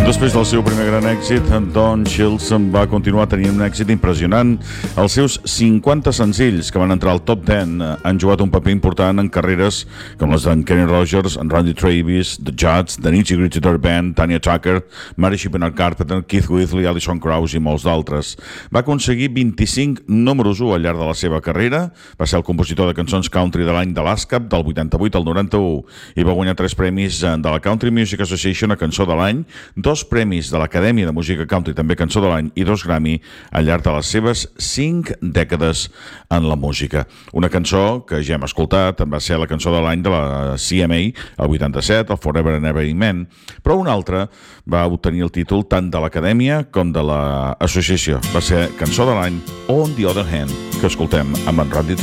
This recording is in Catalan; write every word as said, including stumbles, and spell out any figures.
Després del seu primer gran èxit, Don Shields va continuar tenint un èxit impressionant. Els seus cinquanta senzills que van entrar al top deu han jugat un paper important en carreres com les d'en Kenny Rogers, en Randy Travis, The Judds, The Nitty Gritty Dirt Band, Tanya Tucker, Mary Bernard Carpenter, Keith Whitley, Alison Krauss i molts d'altres. Va aconseguir vint-i-cinc números u al llarg de la seva carrera, va ser el compositor de cançons country de l'any de l'ASCAP del vuitanta-vuit al noranta-u i va guanyar tres premis de la Country Music Association a Cançó de l'any, dos premis de l'Acadèmia de Música Country, també Cançó de l'any, i dos Grammy al llarg de les seves cinc dècades en la música. Una cançó que ja hem escoltat va ser la Cançó de l'any de la C M A, el vuitanta-set, el Forever and Ever Amen, però una altra va obtenir el títol tant de l'Acadèmia com de l'associació. Va ser Cançó de l'any On the Other Hand, que escoltem amb en Randy